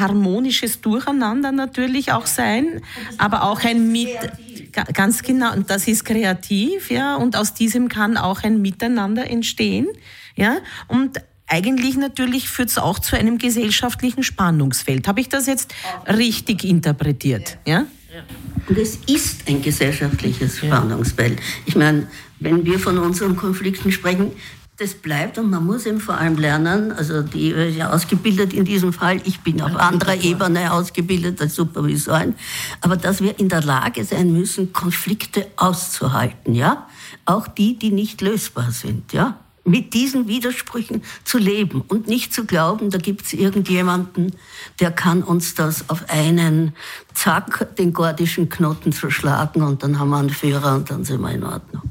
harmonisches Durcheinander natürlich auch sein, aber auch ganz genau, und das ist kreativ, ja, und aus diesem kann auch ein Miteinander entstehen, ja, und eigentlich natürlich führt es auch zu einem gesellschaftlichen Spannungsfeld. Habe ich das jetzt richtig interpretiert, ja? Und es ist ein gesellschaftliches Spannungsfeld. Ich meine, wenn wir von unseren Konflikten sprechen, das bleibt und man muss eben vor allem lernen, also die ist ja ausgebildet in diesem Fall, ich bin auf anderer Ebene ausgebildet als Supervisorin, aber dass wir in der Lage sein müssen, Konflikte auszuhalten, ja, auch die nicht lösbar sind, ja, mit diesen Widersprüchen zu leben und nicht zu glauben, da gibt's irgendjemanden, der kann uns das auf einen Zack, den gordischen Knoten zerschlagen und dann haben wir einen Führer und dann sind wir in Ordnung.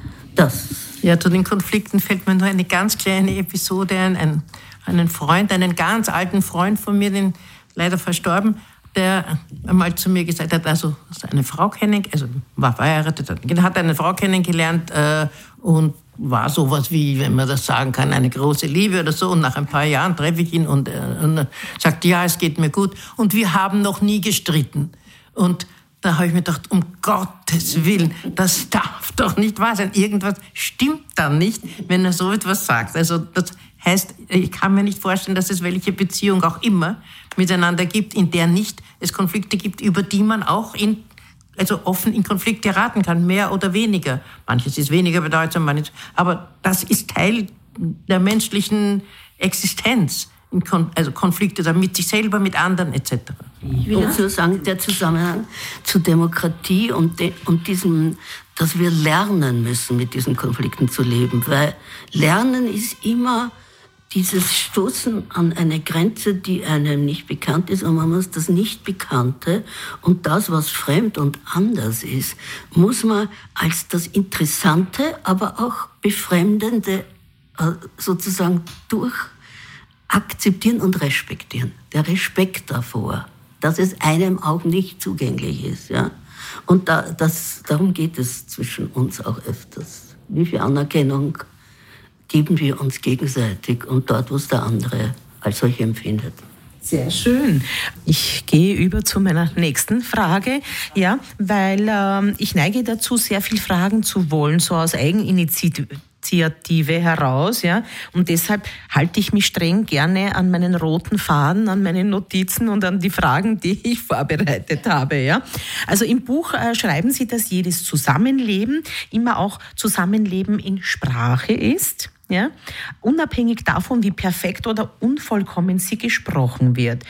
Ja, zu den Konflikten fällt mir nur eine ganz kleine Episode ein. Einen Freund, einen ganz alten Freund von mir, den leider verstorben, der einmal zu mir gesagt hat, also eine Frau war verheiratet, hat eine Frau kennengelernt und war sowas wie, wenn man das sagen kann, eine große Liebe oder so. Und nach ein paar Jahren treffe ich ihn und sagt, ja, es geht mir gut. Und wir haben noch nie gestritten. Und da habe ich mir gedacht, um Gottes Willen, das darf doch nicht wahr sein. Irgendwas stimmt dann nicht, wenn er so etwas sagt. Also das heißt, ich kann mir nicht vorstellen, dass es welche Beziehung auch immer miteinander gibt, in der es Konflikte gibt, über die man auch offen in Konflikt geraten kann, mehr oder weniger. Manches ist weniger bedeutsam, manches, aber das ist Teil der menschlichen Existenz. Also Konflikte dann mit sich selber, mit anderen etc. Ich will dazu sagen, der Zusammenhang zu Demokratie und diesem, dass wir lernen müssen, mit diesen Konflikten zu leben. Weil Lernen ist immer dieses Stoßen an eine Grenze, die einem nicht bekannt ist. Und man muss das Nicht-Bekannte und das, was fremd und anders ist, muss man als das Interessante, aber auch Befremdende sozusagen akzeptieren und respektieren. Der Respekt davor, dass es einem auch nicht zugänglich ist. Ja? Und darum geht es zwischen uns auch öfters. Wie viel Anerkennung geben wir uns gegenseitig und dort, wo es der andere als solch empfindet. Sehr schön. Ich gehe über zu meiner nächsten Frage, ja, weil ich neige dazu, sehr viel fragen zu wollen, so aus Eigeninitiative heraus, ja, und deshalb halte ich mich streng gerne an meinen roten Faden, an meine Notizen und an die Fragen, die ich vorbereitet habe, ja. Also im Buch schreiben Sie, dass jedes Zusammenleben immer auch Zusammenleben in Sprache ist, ja, unabhängig davon, wie perfekt oder unvollkommen sie gesprochen wird.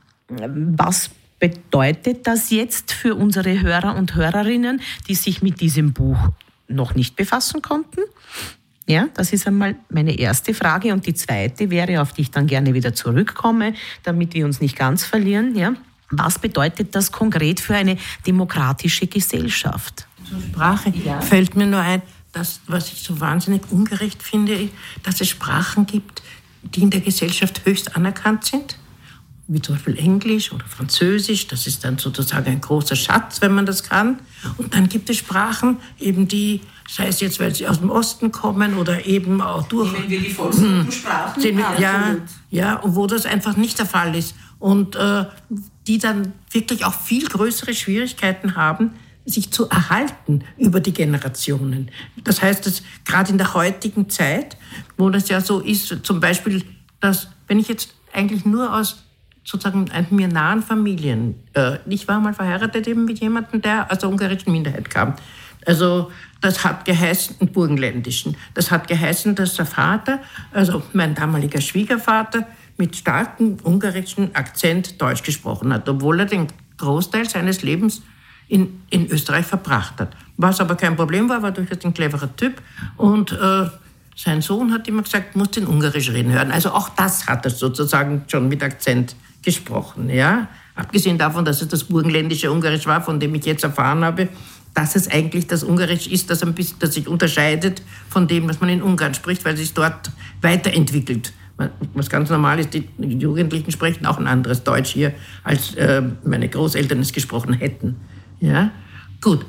Was bedeutet das jetzt für unsere Hörer und Hörerinnen, die sich mit diesem Buch noch nicht befassen konnten? Ja, das ist einmal meine erste Frage. Und die zweite wäre, auf die ich dann gerne wieder zurückkomme, damit wir uns nicht ganz verlieren. Ja? Was bedeutet das konkret für eine demokratische Gesellschaft? Zur Sprache fällt mir nur ein, was ich so wahnsinnig ungerecht finde, dass es Sprachen gibt, die in der Gesellschaft höchst anerkannt sind, wie zum Beispiel Englisch oder Französisch. Das ist dann sozusagen ein großer Schatz, wenn man das kann. Und dann gibt es Sprachen, eben die, sei es jetzt, weil sie aus dem Osten kommen oder eben auch durch... Nehmen wir die Volksgruppensprachen? Ja, wo das einfach nicht der Fall ist. Und die dann wirklich auch viel größere Schwierigkeiten haben, sich zu erhalten über die Generationen. Das heißt, dass gerade in der heutigen Zeit, wo das ja so ist, zum Beispiel, dass, wenn ich jetzt eigentlich nur aus sozusagen mir nahen Familien, ich war mal verheiratet eben mit jemandem, der aus der ungarischen Minderheit kam. Also das hat geheißen, einen burgenländischen, das hat geheißen, dass der Vater, also mein damaliger Schwiegervater, mit starkem ungarischen Akzent Deutsch gesprochen hat, obwohl er den Großteil seines Lebens in Österreich verbracht hat. Was aber kein Problem war durchaus ein cleverer Typ. Und sein Sohn hat immer gesagt, musst in Ungarisch reden hören. Also auch das hat er sozusagen schon mit Akzent gesprochen. Ja? Abgesehen davon, dass es das burgenländische Ungarisch war, von dem ich jetzt erfahren habe, dass es eigentlich das Ungarisch ist, das sich unterscheidet von dem, was man in Ungarn spricht, weil es sich dort weiterentwickelt. Was ganz normal ist, die Jugendlichen sprechen auch ein anderes Deutsch hier, als meine Großeltern es gesprochen hätten. Ja, gut.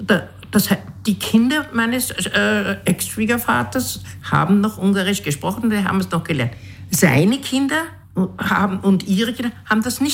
Die Kinder meines Ex-Schwiegervaters haben noch Ungarisch gesprochen, die haben es noch gelernt. Seine Kinder und ihre Kinder haben das nicht